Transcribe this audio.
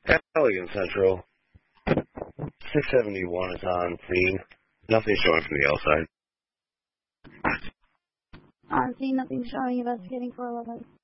Pelican Central. 671 is on scene. Nothing showing from the outside. On scene, nothing showing. Investigating 411.